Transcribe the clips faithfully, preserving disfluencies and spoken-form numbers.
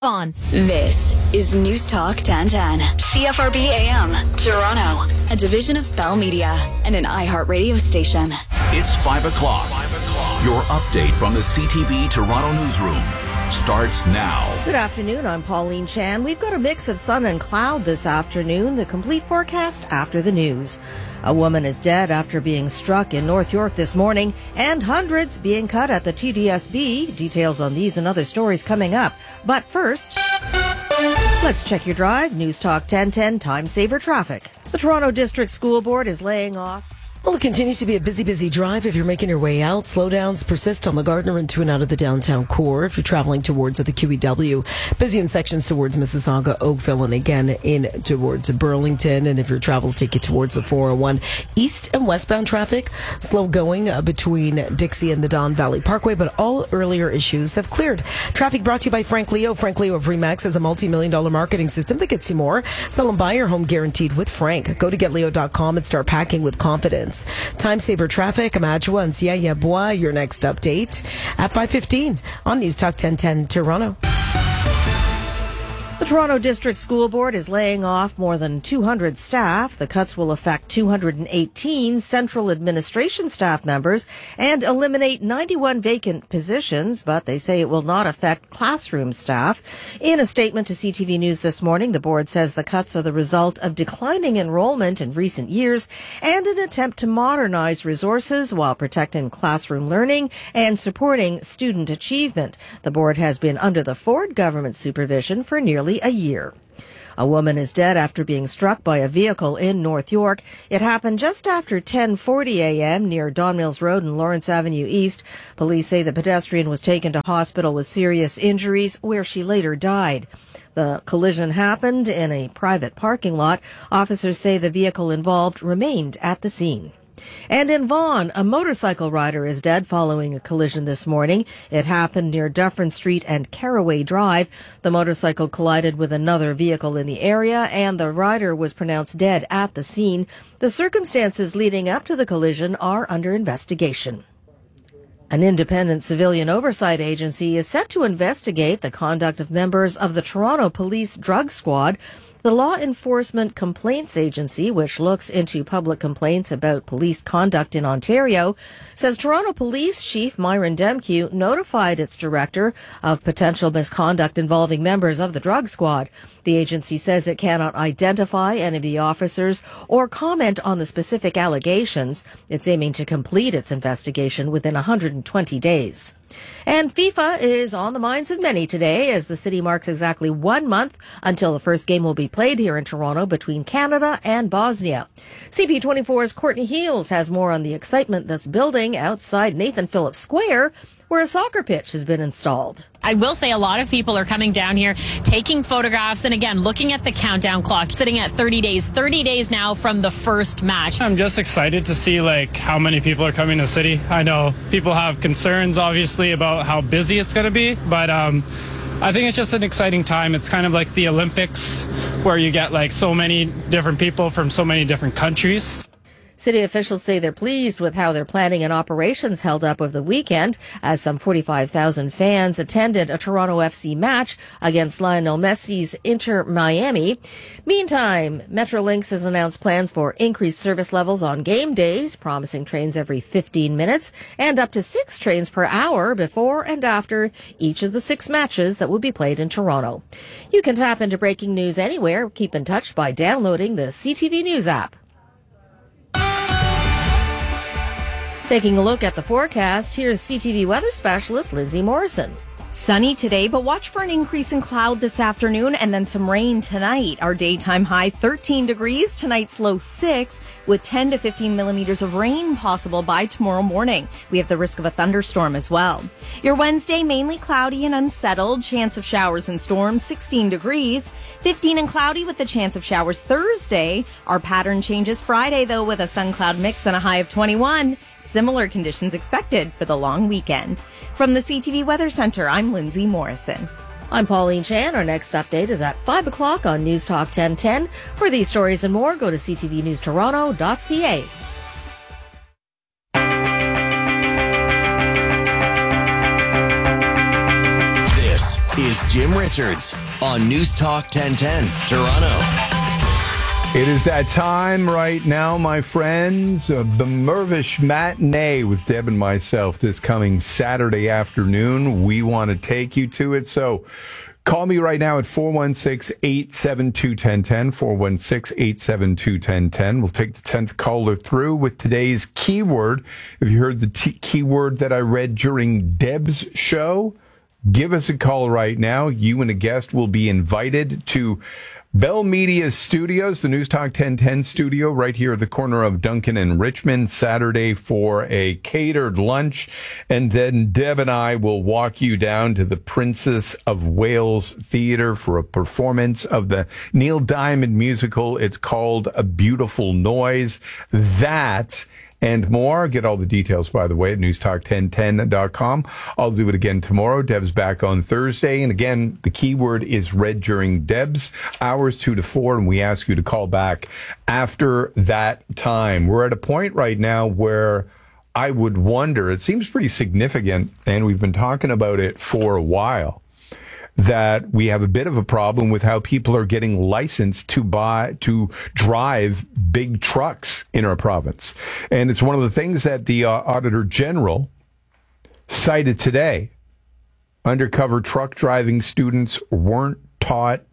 On. This is News Talk ten ten, C F R B A M, Toronto, a division of Bell Media and an iHeart radio station. It's five o'clock. Your update from the C T V Toronto newsroom starts now. Good afternoon, I'm Pauline Chan. We've got a mix of sun and cloud this afternoon. The complete forecast after the news. A woman is dead after being struck in North York this morning, and hundreds being cut at the T D S B. Details on these and other stories coming up. But first, let's check your drive. News Talk ten ten Time Saver Traffic. The Toronto District School Board is laying off. Well, it continues to be a busy, busy drive if you're making your way out. Slowdowns persist on the Gardner into and out of the downtown core if you're traveling towards the Q E W. Busy in sections towards Mississauga, Oakville, and again in towards Burlington. And if your travels take you towards the four oh one, east and westbound traffic, slow going uh, between Dixie and the Don Valley Parkway, but all earlier issues have cleared. Traffic brought to you by Frank Leo. Frank Leo of Remax has a multi-million dollar marketing system that gets you more. Sell and buy your home guaranteed with Frank. Go to get leo dot com and start packing with confidence. Time Saver Traffic, Amadjoa and Siaya Bois, your next update at five fifteen on News Talk ten ten Toronto. The Toronto District School Board is laying off more than two hundred staff. The cuts will affect two hundred eighteen central administration staff members and eliminate ninety-one vacant positions, but they say it will not affect classroom staff. In a statement to C T V News this morning, the board says the cuts are the result of declining enrollment in recent years and an attempt to modernize resources while protecting classroom learning and supporting student achievement. The board has been under the Ford government supervision for nearly a year. A woman is dead after being struck by a vehicle in North York. It happened just after ten forty a.m. near Don Mills Road and Lawrence Avenue East. Police say the pedestrian was taken to hospital with serious injuries, where she later died. The collision happened in a private parking lot. Officers say the vehicle involved remained at the scene. And in Vaughan, a motorcycle rider is dead following a collision this morning. It happened near Dufferin Street and Caraway Drive. The motorcycle collided with another vehicle in the area, and the rider was pronounced dead at the scene. The circumstances leading up to the collision are under investigation. An independent civilian oversight agency is set to investigate the conduct of members of the Toronto Police Drug Squad. The Law Enforcement Complaints Agency, which looks into public complaints about police conduct in Ontario, says Toronto Police Chief Myron Demkew notified its director of potential misconduct involving members of the drug squad. The agency says it cannot identify any of the officers or comment on the specific allegations. It's aiming to complete its investigation within one hundred twenty days. And FIFA is on the minds of many today as the city marks exactly one month until the first game will be played here in Toronto between Canada and Bosnia. C P twenty-four's Courtney Heels has more on the excitement that's building outside Nathan Phillips Square, where a soccer pitch has been installed. I will say a lot of people are coming down here, taking photographs, and again, looking at the countdown clock, sitting at thirty days. thirty days now from the first match. I'm just excited to see like how many people are coming to the city. I know people have concerns, obviously, about how busy it's going to be, but um, I think it's just an exciting time. It's kind of like the Olympics, where you get like so many different people from so many different countries. City officials say they're pleased with how their planning and operations held up over the weekend, as some forty-five thousand fans attended a Toronto F C match against Lionel Messi's Inter Miami. Meantime, Metrolinx has announced plans for increased service levels on game days, promising trains every fifteen minutes and up to six trains per hour before and after each of the six matches that will be played in Toronto. You can tap into breaking news anywhere. Keep in touch by downloading the C T V News app. Taking a look at the forecast, here's C T V weather specialist Lindsay Morrison. Sunny today, but watch for an increase in cloud this afternoon and then some rain tonight. Our daytime high thirteen degrees, tonight's low six, with ten to fifteen millimeters of rain possible by tomorrow morning. We have the risk of a thunderstorm as well. Your Wednesday, mainly cloudy and unsettled, chance of showers and storms, sixteen degrees, fifteen and cloudy with the chance of showers Thursday. Our pattern changes Friday, though, with a sun-cloud mix and a high of twenty-one. Similar conditions expected for the long weekend. From the C T V Weather Center, I'm Lindsay Morrison. I'm Pauline Chan. Our next update is at five o'clock on News Talk ten ten. For these stories and more, go to c t v news toronto dot c a. This is Jim Richards on News Talk ten ten, Toronto. It is that time right now, my friends, of the Mirvish Matinee with Deb and myself this coming Saturday afternoon. We want to take you to it, so call me right now at four one six, eight seven two, one zero one zero, four one six, eight seven two, one zero one zero. We'll take the tenth caller through with today's keyword. If you heard the t- keyword that I read during Deb's show, give us a call right now. You and a guest will be invited to Bell Media Studios, the News Talk ten ten studio, right here at the corner of Duncan and Richmond, Saturday for a catered lunch. And then Deb and I will walk you down to the Princess of Wales Theatre for a performance of the Neil Diamond musical. It's called A Beautiful Noise. That and more. Get all the details, by the way, at news talk ten ten dot com. I'll do it again tomorrow. Deb's back on Thursday. And again, the keyword is read during Deb's hours two to four, and we ask you to call back after that time. We're at a point right now where I would wonder, it seems pretty significant, and we've been talking about it for a while, that we have a bit of a problem with how people are getting licensed to buy, to drive big trucks in our province. And it's one of the things that the uh, Auditor General cited today. Undercover truck driving students weren't taught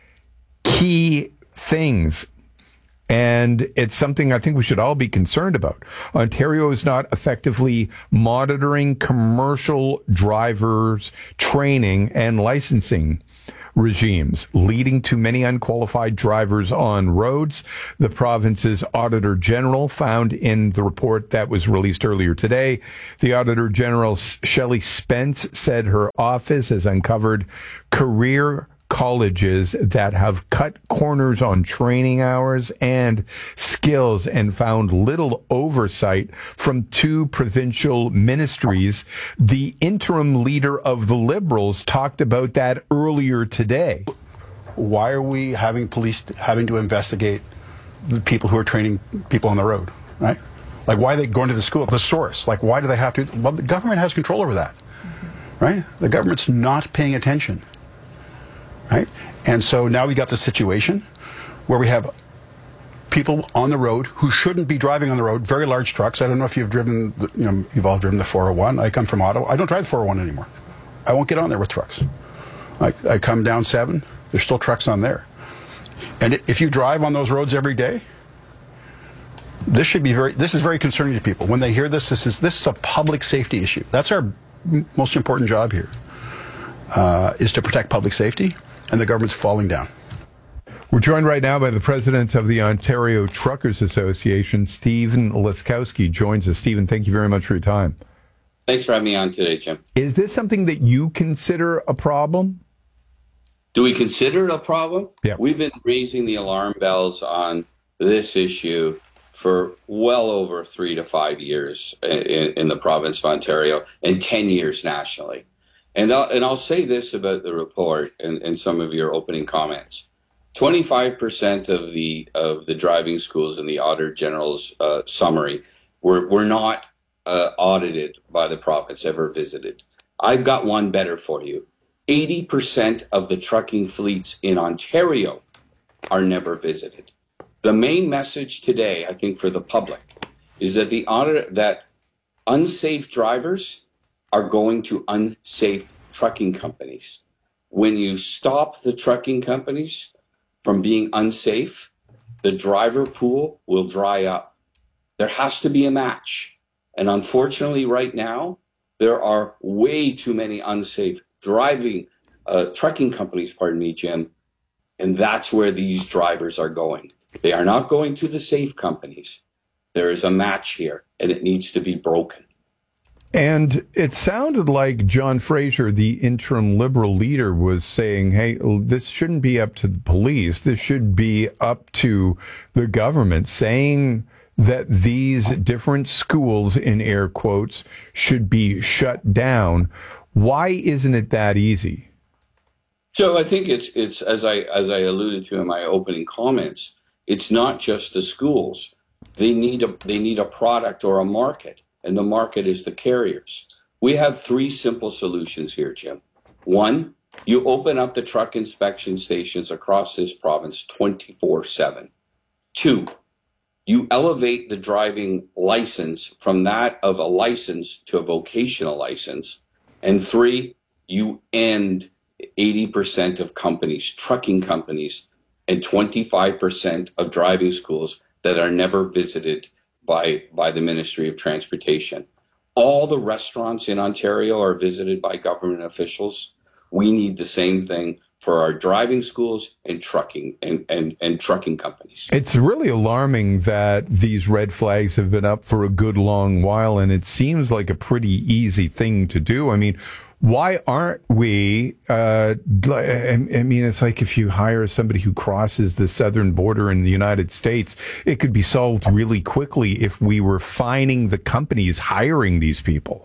key things. And it's something I think we should all be concerned about. Ontario is not effectively monitoring commercial drivers' training and licensing regimes, leading to many unqualified drivers on roads. The province's Auditor General found in the report that was released earlier today. The Auditor General, Shelley Spence, said her office has uncovered career colleges that have cut corners on training hours and skills and found little oversight from two provincial ministries. The interim leader of the Liberals talked about that earlier today. Why are we having police having to investigate the people who are training people on the road, right? Like, why are they going to the school, the source? Like, why do they have to? Well, the government has control over that, right? The government's not paying attention. Right? And so now we got the situation where we have people on the road who shouldn't be driving on the road, very large trucks. I don't know if you've driven, the, you know, you've all driven the four oh one. I come from Ottawa. I don't drive the four oh one anymore. I won't get on there with trucks. I, I come down seven. There's still trucks on there. And if you drive on those roads every day, this should be very, this is very concerning to people. When they hear this, this is, this is a public safety issue. That's our most important job here, uh, is to protect public safety. And the government's falling down. We're joined right now by the president of the Ontario Truckers Association, Stephen Laskowski, joins us. Stephen, thank you very much for your time. Thanks for having me on today, Jim. Is this something that you consider a problem? Do we consider it a problem? Yeah. We've been raising the alarm bells on this issue for well over three to five years in, in the province of Ontario and ten years nationally. And I'll, and I'll say this about the report and, and some of your opening comments. twenty-five percent of the of the driving schools in the Auditor General's uh, summary were, were not uh, audited by the province, ever visited. I've got one better for you. eighty percent of the trucking fleets in Ontario are never visited. The main message today, I think, for the public is that the audit, that unsafe drivers are going to unsafe trucking companies. When you stop the trucking companies from being unsafe, the driver pool will dry up. There has to be a match. And unfortunately, right now, there are way too many unsafe driving, uh, trucking companies, pardon me, Jim. And that's where these drivers are going. They are not going to the safe companies. There is a match here, and it needs to be broken. And it sounded like John Fraser, the interim Liberal leader, was saying, hey, this shouldn't be up to the police. This should be up to the government, saying that these different schools, in air quotes, should be shut down. Why isn't it that easy? So I think it's, it's as I as I alluded to in my opening comments, it's not just the schools. They need a they need a product or a market. And the market is the carriers. We have three simple solutions here, Jim. One, You open up the truck inspection stations across this province twenty-four seven. Two, you elevate the driving license from that of a license to a vocational license. And three, you end eighty percent of companies, trucking companies, and twenty-five percent of driving schools that are never visited by, by the Ministry of Transportation. All the restaurants in Ontario are visited by government officials. We need the same thing for our driving schools and trucking and, and, and trucking companies. It's really alarming that these red flags have been up for a good long while, and it seems like a pretty easy thing to do. I mean, why aren't we, uh, I mean, it's like if you hire somebody who crosses the southern border in the United States, it could be solved really quickly if we were fining the companies hiring these people.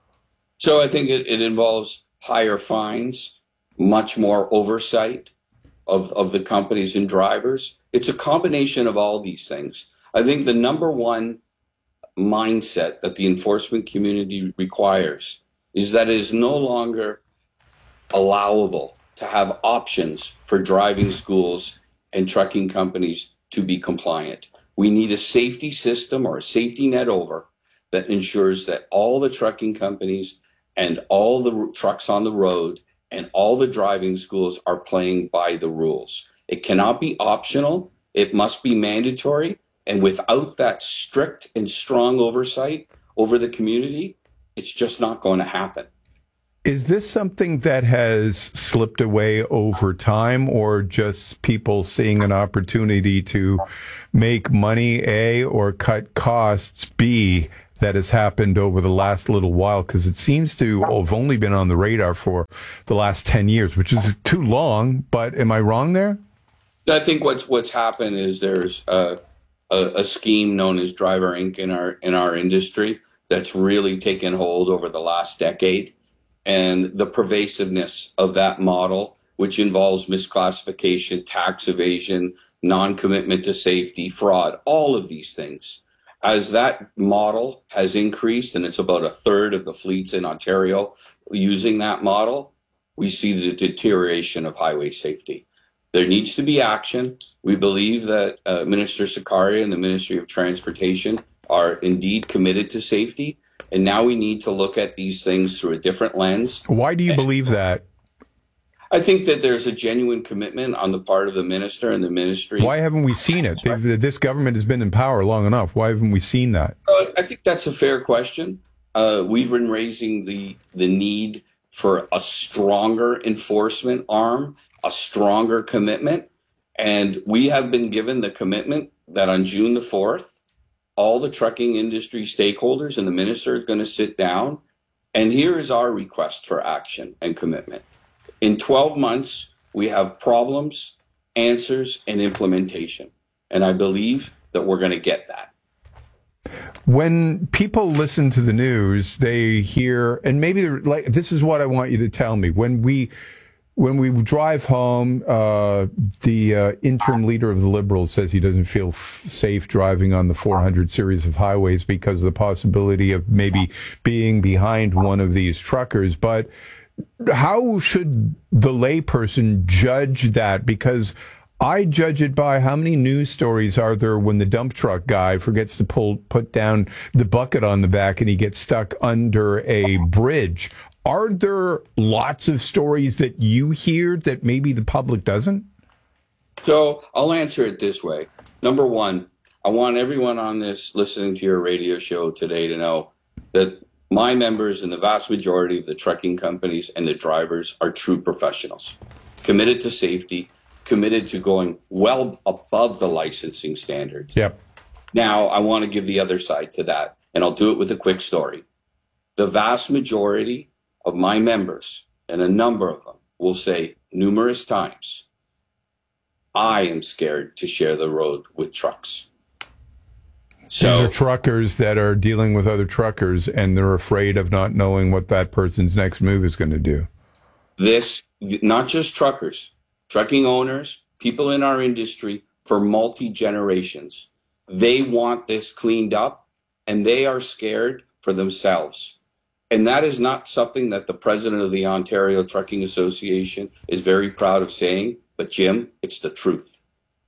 So I think it, it involves higher fines, much more oversight of, of the companies and drivers. It's a combination of all these things. I think the number one mindset that the enforcement community requires is that it is no longer allowable to have options for driving schools and trucking companies to be compliant. We need a safety system or a safety net over that ensures that all the trucking companies and all the trucks on the road and all the driving schools are playing by the rules. It cannot be optional. It must be mandatory. And without that strict and strong oversight over the community, it's just not going to happen. Is this something that has slipped away over time, or just people seeing an opportunity to make money, A, or cut costs, B, that has happened over the last little while? Because it seems to have only been on the radar for the last ten years, which is too long, but am I wrong there? I think what's what's happened is there's a, a, a scheme known as Driver Incorporated in our in our industry that's really taken hold over the last decade. And the pervasiveness of that model, which involves misclassification, tax evasion, non-commitment to safety, fraud, all of these things. As that model has increased, and it's about a third of the fleets in Ontario using that model, we see the deterioration of highway safety. There needs to be action. We believe that uh, Minister Sakaria and the Ministry of Transportation are indeed committed to safety. And now we need to look at these things through a different lens. Why do you and believe that? I think that there's a genuine commitment on the part of the minister and the ministry. Why haven't we seen it? They've, this government has been in power long enough. Why haven't we seen that? Uh, I think that's a fair question. Uh, we've been raising the the need for a stronger enforcement arm, a stronger commitment. And we have been given the commitment that on June the fourth, all the trucking industry stakeholders and the minister is going to sit down. And here is our request for action and commitment. In twelve months, we have problems, answers, and implementation. And I believe that we're going to get that. When people listen to the news, they hear, and maybe they're like, this is what I want you to tell me. When we When we drive home, uh, the uh, interim leader of the Liberals says he doesn't feel f- safe driving on the four hundred series of highways because of the possibility of maybe being behind one of these truckers. But how should the layperson judge that? Because I judge it by how many news stories are there when the dump truck guy forgets to pull put down the bucket on the back and he gets stuck under a bridge. Are there lots of stories that you hear that maybe the public doesn't? So I'll answer it this way. Number one, I want everyone on this listening to your radio show today to know that my members and the vast majority of the trucking companies and the drivers are true professionals, committed to safety, committed to going well above the licensing standards. Yep. Now, I want to give the other side to that, and I'll do it with a quick story. The vast majority of my members, and a number of them, will say numerous times, I am scared to share the road with trucks. So, these are truckers that are dealing with other truckers, and they're afraid of not knowing what that person's next move is going to do. This, not just truckers, trucking owners, people in our industry for multi-generations, they want this cleaned up, and they are scared for themselves. And that is not something that the president of the Ontario Trucking Association is very proud of saying. But, Jim, it's the truth.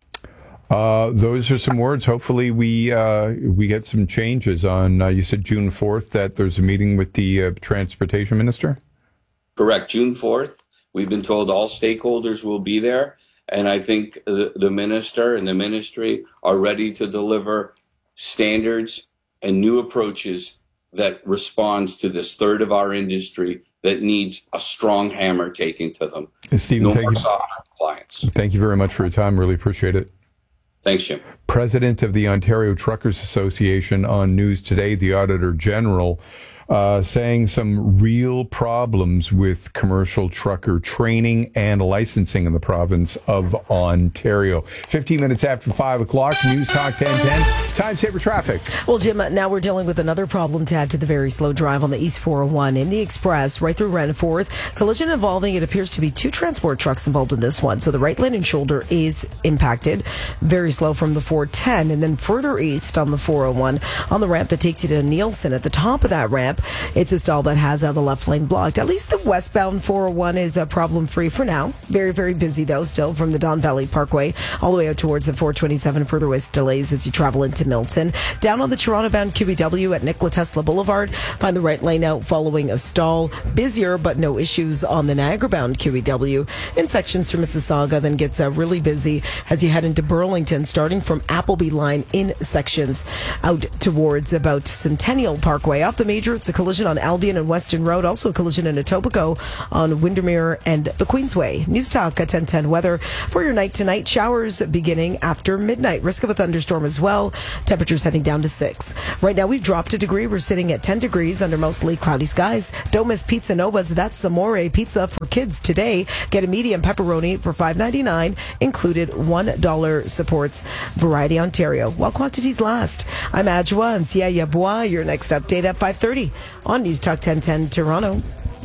Uh, those are some words. Hopefully we uh, we get some changes on, uh, you said June fourth, that there's a meeting with the uh, transportation minister? Correct. June fourth. We've been told all stakeholders will be there. And I think the, the minister and the ministry are ready to deliver standards and new approaches that responds to this third of our industry that needs a strong hammer taken to them. Stephen, no thank more you. soft compliance. Thank you very much for your time. Really appreciate it. Thanks, Jim. President of the Ontario Truckers Association on News Today, the Auditor General, uh, saying some real problems with commercial trucker training and licensing in the province of Ontario. fifteen minutes after five o'clock, News Talk ten ten, Time Saver Traffic. Well, Jim, now we're dealing with another problem to add to the very slow drive on the East four oh one in the Express, right through Renforth. Collision involving, it appears to be two transport trucks involved in this one. So the right lane and shoulder is impacted. Very slow from the four ten, and then further east on the four oh one on the ramp that takes you to Nielsen. At the top of that ramp, it's a stall that has uh, the left lane blocked. At least the westbound four oh one is uh, problem-free for now. Very, very busy, though, still from the Don Valley Parkway all the way out towards the four twenty-seven. Further west delays as you travel into Milton. Down on the Toronto-bound Q E W at Nikola Tesla Boulevard, find the right lane out following a stall. Busier, but no issues on the Niagara-bound Q E W. In sections through Mississauga, then gets uh, really busy as you head into Burlington, starting from Appleby line in sections out towards about Centennial Parkway. Off the major, it's a collision on Albion and Weston Road. Also a collision in Etobicoke on Windermere and the Queensway. News Talk at ten ten weather for your night tonight. Showers beginning after midnight. Risk of a thunderstorm as well. Temperatures heading down to six. Right now we've dropped a degree. We're sitting at ten degrees under mostly cloudy skies. Don't miss Pizza Nova's That's Amore pizza for kids today. Get a medium pepperoni for five ninety-nine. Included one dollar supports Variety Ontario while quantities last. I'm Adjoa and Sia Bois. Your next update at five thirty on News Talk ten ten Toronto.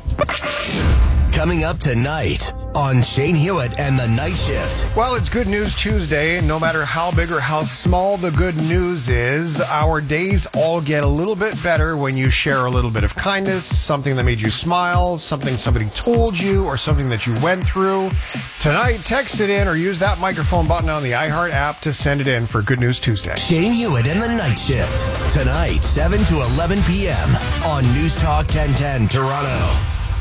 Coming up tonight on Shane Hewitt and the Night Shift. Well, it's Good News Tuesday. No matter how big or how small the good news is, our days all get a little bit better when you share a little bit of kindness, something that made you smile, something somebody told you, or something that you went through. Tonight, text it in or use that microphone button on the iHeart app to send it in for Good News Tuesday. Shane Hewitt and the Night Shift. Tonight, seven to eleven p.m. on News Talk ten ten Toronto.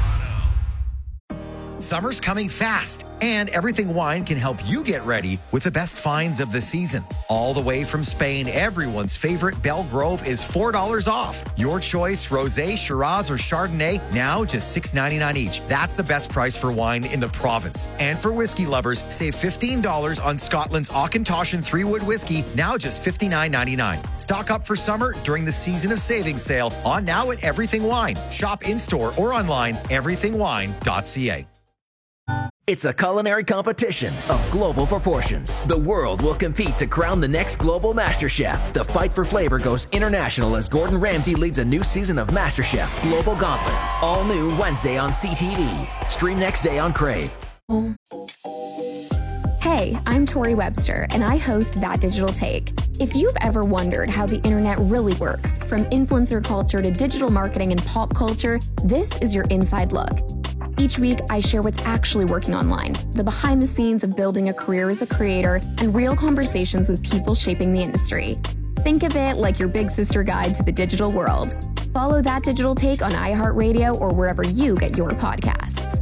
Summer's coming fast, and Everything Wine can help you get ready with the best finds of the season. All the way from Spain, everyone's favorite Belgrove is four dollars off. Your choice, Rosé, Shiraz, or Chardonnay, now just six ninety-nine each. That's the best price for wine in the province. And for whiskey lovers, save fifteen dollars on Scotland's Auchentoshan three-wood whiskey, now just fifty-nine ninety-nine. Stock up for summer during the Season of Savings sale on now at Everything Wine. Shop in-store or online, everything wine dot c a. It's a culinary competition of global proportions. The world will compete to crown the next global MasterChef. The fight for flavor goes international as Gordon Ramsay leads a new season of MasterChef Global Gauntlet. All new Wednesday on C T V. Stream next day on Crave. Hey, I'm Tori Webster, and I host That Digital Take. If you've ever wondered how the internet really works, from influencer culture to digital marketing and pop culture, this is your inside look. Each week, I share what's actually working online, the behind the scenes of building a career as a creator, and real conversations with people shaping the industry. Think of it like your big sister guide to the digital world. Follow That Digital Take on iHeartRadio or wherever you get your podcasts.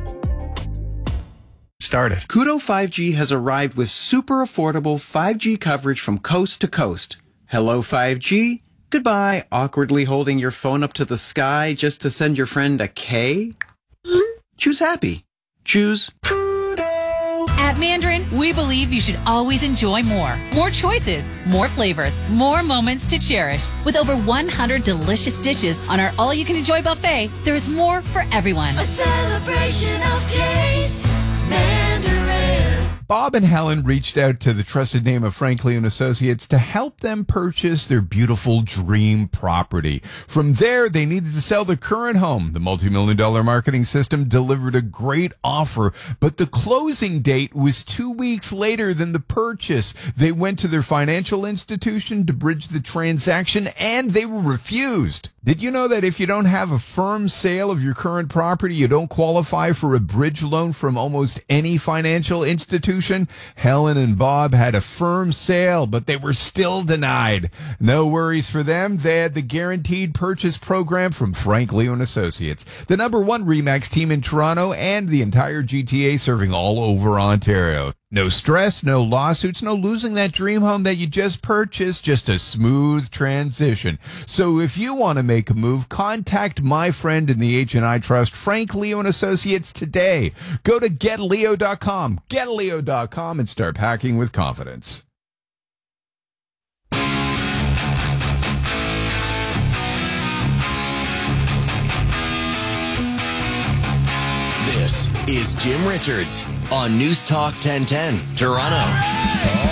Started. Koodo five G has arrived with super affordable five G coverage from coast to coast. Hello five G. Goodbye, awkwardly holding your phone up to the sky just to send your friend a K. Choose happy. Choose Koodo. At Mandarin, we believe you should always enjoy more. More choices, more flavors, more moments to cherish. With over one hundred delicious dishes on our all-you-can-enjoy buffet, there is more for everyone. A celebration of taste. Mandarin. Bob and Helen reached out to the trusted name of Frank Lee and Associates to help them purchase their beautiful dream property. From there, they needed to sell their current home. The multi-million dollar marketing system delivered a great offer, but the closing date was two weeks later than the purchase. They went to their financial institution to bridge the transaction, and they were refused. Did you know that if you don't have a firm sale of your current property, you don't qualify for a bridge loan from almost any financial institution? Helen and Bob had a firm sale, but they were still denied. No worries for them. They had the Guaranteed Purchase Program from Frank Leo and Associates, the number one RE/MAX team in Toronto and the entire G T A, serving all over Ontario. No stress, no lawsuits, no losing that dream home that you just purchased, just a smooth transition. So if you want to make a move, contact my friend in the H and I Trust, Frank Leo and Associates, today. Go to get leo dot com, get leo dot com, and start packing with confidence. This is Jim Richards on News Talk ten ten, Toronto.